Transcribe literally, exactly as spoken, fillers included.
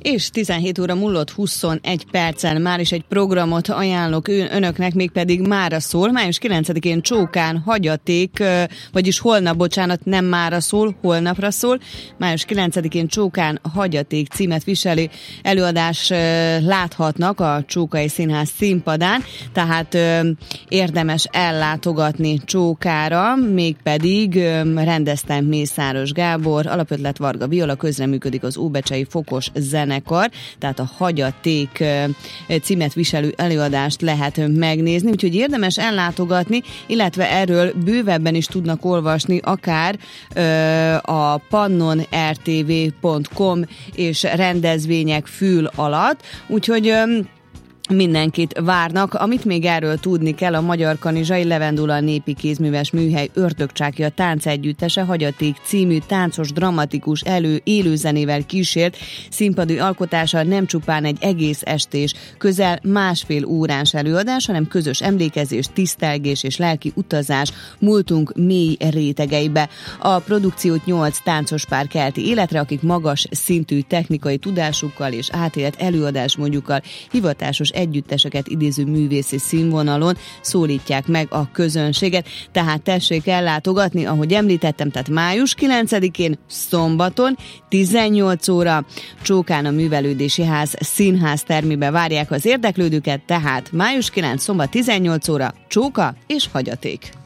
És tizenhét óra múlott huszonegy perccel már is egy programot ajánlok önöknek, mégpedig mára szól. május kilencedikén Csókán hagyaték, vagyis holnap, bocsánat, nem mára szól, holnapra szól. május kilencedikén Csókán hagyaték címet viselő előadás láthatnak a Csókai Színház színpadán, tehát érdemes ellátogatni Csókára, mégpedig rendezte Mészáros Gábor, alapötlet Varga Viola, közreműködik az Óbecsei Fokos Zenekar, tehát a Hagyaték címet viselő előadást lehet megnézni, úgyhogy érdemes ellátogatni, illetve erről bővebben is tudnak olvasni akár a pannon r t v pont com és rendezvények fül alatt, úgyhogy mindenkit várnak. Amit még erről tudni kell, a Magyar Kanizsai Levendula Népi Kézműves Műhely Ördögcsákja táncegyüttese Hagyaték című táncos, dramatikus, elő, élőzenével kísért színpadi alkotása nem csupán egy egész estés, közel másfél órás előadás, hanem közös emlékezés, tisztelgés és lelki utazás múltunk mély rétegeibe. A produkciót nyolc táncos pár kelti életre, akik magas szintű technikai tudásukkal és átélt előadásmódjukkal hivatásos együtteseket idéző művészi színvonalon szólítják meg a közönséget, tehát tessék ellátogatni, ahogy említettem, tehát május kilencedikén szombaton tizennyolc óra Csókán a Művelődési Ház színház termébe várják az érdeklődőket, tehát május kilencedike szombat tizennyolc óra Csóka és Hagyaték.